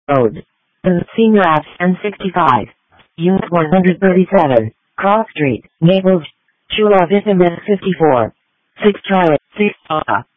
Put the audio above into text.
Road. Senior Ave. N65. Unit 137. Cross Street, Naples. Chula Vista, 54. 6 Charlie. 6